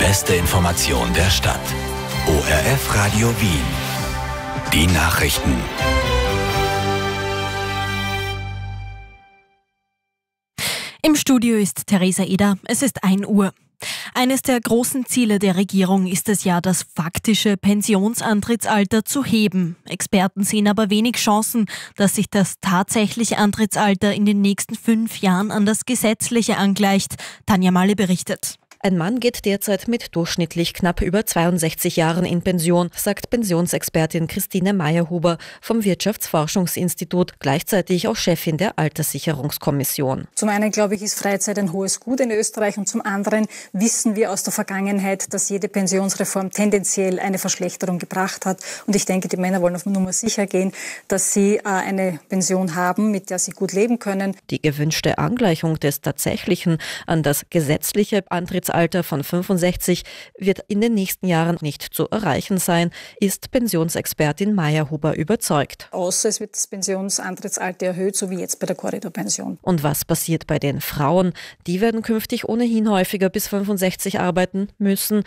beste Information der Stadt. ORF Radio Wien. Die Nachrichten. Im Studio ist Theresa Eder. Es ist 1 Uhr. Eines der großen Ziele der Regierung ist es ja, das faktische Pensionsantrittsalter zu heben. Experten sehen aber wenig Chancen, dass sich das tatsächliche Antrittsalter in den nächsten 5 Jahren an das gesetzliche angleicht. Tanja Malle berichtet. Ein Mann geht derzeit mit durchschnittlich knapp über 62 Jahren in Pension, sagt Pensionsexpertin Christine Meyerhuber vom Wirtschaftsforschungsinstitut, gleichzeitig auch Chefin der Alterssicherungskommission. Zum einen, glaube ich, ist Freizeit ein hohes Gut in Österreich und zum anderen wissen wir aus der Vergangenheit, dass jede Pensionsreform tendenziell eine Verschlechterung gebracht hat. Und ich denke, die Männer wollen auf Nummer sicher gehen, dass sie eine Pension haben, mit der sie gut leben können. Die gewünschte Angleichung des tatsächlichen an das gesetzliche Antrittsalter von 65 wird in den nächsten Jahren nicht zu erreichen sein, ist Pensionsexpertin Meyerhuber überzeugt. Außer es wird das Pensionsantrittsalter erhöht, so wie jetzt bei der Korridorpension. Und was passiert bei den Frauen? Die werden künftig ohnehin häufiger bis 65 arbeiten müssen.